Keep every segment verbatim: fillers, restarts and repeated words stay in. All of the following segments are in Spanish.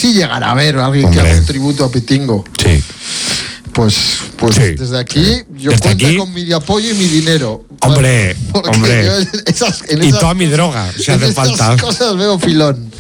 aquí llegará a haber alguien Hombre. que haga un tributo a Pitingo. Sí. Pues, pues Sí. desde aquí yo Desde cuento aquí, con mi apoyo y mi dinero. Hombre, Porque hombre. yo en esas, en Y esas toda mi droga, si en hace esas falta. cosas veo filón.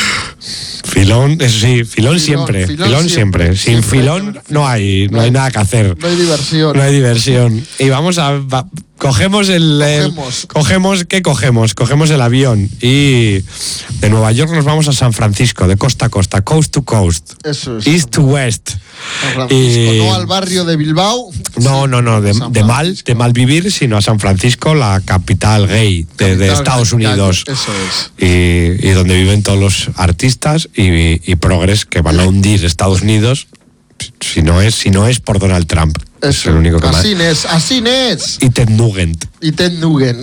Filón, eso sí, filón, Filón, siempre, filón filón, siempre, siempre. Sin siempre hay que filón haber no hay, no hay nada que hacer. No hay diversión. No hay diversión. Y vamos a... va- cogemos el... el- Cogemos. cogemos, ¿qué cogemos? Cogemos el avión y de Nueva York nos vamos a San Francisco, de costa a costa, coast to coast, Eso es. east to west. San Francisco, Y- no al barrio de Bilbao. No, no, no, de, San de mal, Francisco. de mal vivir, sino a San Francisco, la capital gay de, de Capital Estados gay, Unidos. Eso es. Y, y donde viven todos los artistas y, y progres que van a hundir Estados Unidos, si no es, si no es por Donald Trump. Es Eso. el único que más. Así es, así es. Y Ted Nugent. Y Ted Nugent.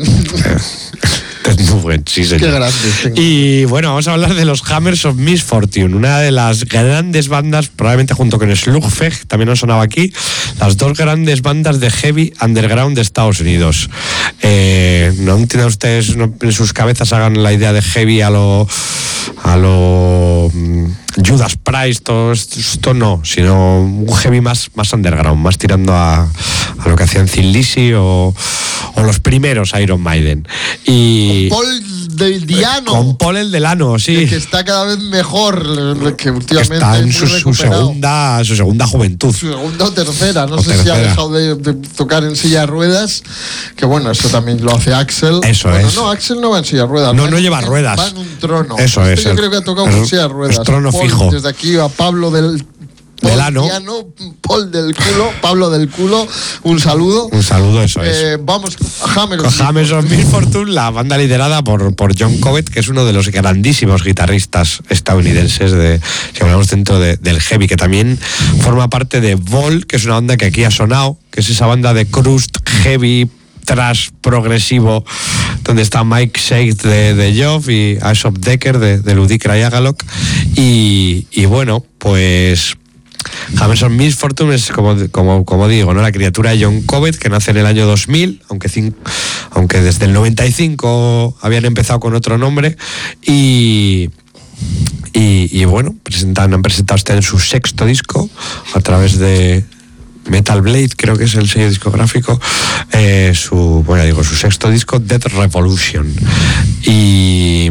Ted Nugent, sí, señor. Qué grande. tengo. Y bueno, vamos a hablar de los Hammers of Misfortune, una de las grandes bandas, probablemente junto con Slugfeg, también han sonado aquí, las dos grandes bandas de heavy underground de Estados Unidos. Eh, no entiendan ustedes, no, en sus cabezas hagan la idea de heavy a lo a lo mm, Judas Priest, todo esto, esto no, sino un heavy más, más underground, más tirando a, a lo que hacían Thin Lizzy o, o los primeros Iron Maiden. Y Paul del Diano. con Paul el Delano, sí. Que, que está cada vez mejor, que últimamente Está en es su, muy su recuperado. segunda su segunda juventud. Su segunda o tercera, no O sé si ha tercera. dejado de, de tocar en silla de ruedas, que bueno, eso también lo hace Axel. Eso bueno, es. No, Axel no va en silla de ruedas. No, va no en- lleva ruedas. Va en un trono. Eso Este es, Yo el- creo que ha tocado el- con silla de ruedas. es trono Paul, fijo. Desde aquí a Pablo del... Paul Delano. Diano, Paul del culo, Pablo del culo, un saludo. Un saludo, eso es. Eh, vamos, Hammer. Con Hammers of Misfortune, la banda liderada por, por John Covet, que es uno de los grandísimos guitarristas estadounidenses, de, si hablamos dentro de- del heavy, que también forma parte de Vol, que es una banda que aquí ha sonado, que es esa banda de crust heavy, thrash progresivo, donde está Mike Shake de, de Job y Ashok Decker de, de Ludicra y Agalok. Y, y bueno, pues Hammers of Misfortune es, como, como, como digo, ¿no? La criatura de John Covet, que nace en el año dos mil, aunque, cin- aunque desde el noventa y cinco habían empezado con otro nombre. Y, y, y bueno, presentan, han presentado este en su sexto disco a través de Metal Blade, creo que es el sello discográfico, eh, su, bueno, digo, su sexto disco, Death Revolution. Y,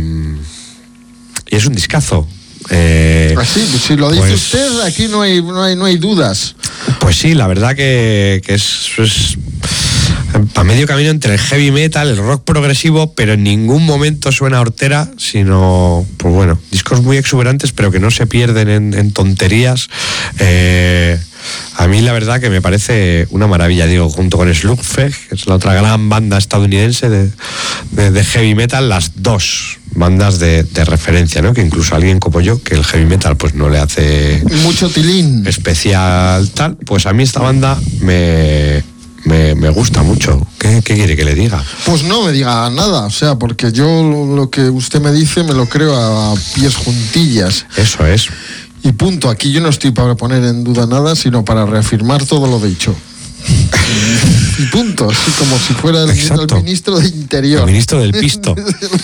y es un discazo. Eh, Así, pues si lo dice pues- usted, aquí no hay, no hay, no hay dudas. Pues sí, la verdad que, que es, es a medio camino entre el heavy metal, el rock progresivo, pero en ningún momento suena hortera, sino, pues bueno, discos muy exuberantes, pero que no se pierden en, en tonterías. Eh, a mí la verdad que me parece una maravilla, digo, junto con Slugfeg, que es la otra gran banda estadounidense de, de, de heavy metal, las dos bandas de, de referencia, ¿no? Que incluso alguien como yo, que el heavy metal pues no le hace Mucho tilín. especial tal, pues a mí esta banda me, me, me gusta mucho. ¿Qué, ¿Qué quiere que le diga? Pues no me diga nada, o sea, porque yo lo, lo que usted me dice me lo creo a pies juntillas. Eso es. Y punto, aquí yo no estoy para poner en duda nada, sino para reafirmar todo lo dicho. Y punto, así como si fuera el, Exacto. el ministro de Interior. El ministro del pisto.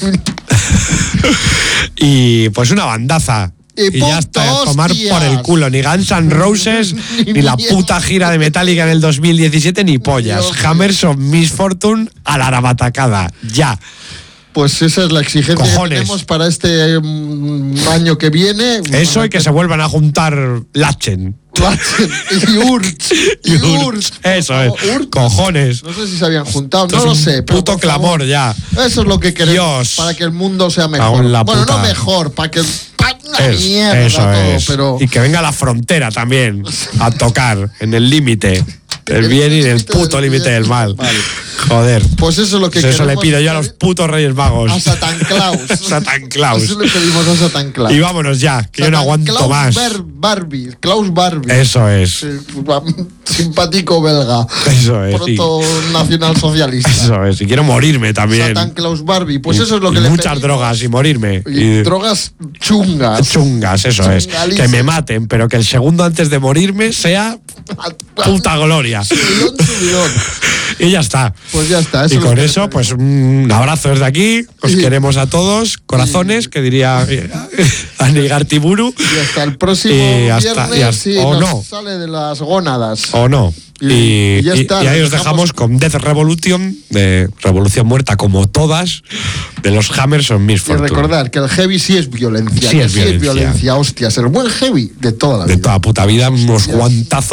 Y pues una bandaza. Y Y ya está, a tomar hostias. por el culo. Ni Guns N' Roses, Ni ni la mierda. puta gira de Metallica en el dos mil diecisiete, ni pollas. Dios. Hammers of Misfortune a la arabatacada. Ya. Pues esa es la exigencia Cojones. que tenemos para este mm, año que viene. Eso y que se vuelvan a juntar Lachen. Y Urch. Y Y Urch. Urch. Eso es. Urch. Cojones. No sé si se habían juntado, Esto no es lo un sé. pero puto por favor, clamor ya. Eso es lo que queremos Dios. para que el mundo sea Cago mejor. en la Bueno, puta. no mejor, para que pa' una Es- mierda eso todo, es. pero Y que venga la frontera también a tocar en el límite. El bien y el puto límite del mal. Vale. Joder. pues eso es lo que Pues eso le queremos pido yo a los putos Reyes Magos. a Satan Claus. Satan Claus. Eso le pedimos a Satan Claus. Y vámonos ya, que yo no Satan aguanto Claus más. Bar- Barbie, Klaus Barbie. Eso es. Eh, Simpático belga. Eso es. y- Proto nacional socialista. Eso es. Y quiero morirme también. Satan Claus Barbie. Pues Y- eso es lo y que le muchas pedimos. drogas y morirme. Y Y- drogas chungas. Chungas, eso es. Chungalices. Que me maten, pero que el segundo antes de morirme sea Puta gloria. Subidón, subidón. Y ya está. Pues ya está. Y con eso, pues un abrazo desde aquí. Os Sí. queremos a todos. Corazones, que diría Anigartiburu. Y hasta el próximo Y hasta- viernes, y hasta- sí, o nos no. sale de las gónadas. O no. Y- Y, y ya y- está, y ahí lo os dejamos dejamos con Death Revolution, de Revolución Muerta, como todas, de los Hammers on Miss Y Fortune. recordar que el heavy sí es violencia. Sí que es sí es violencia. violencia, hostias. El buen heavy de toda la De vida. toda puta vida, unos Hostias. guantazos.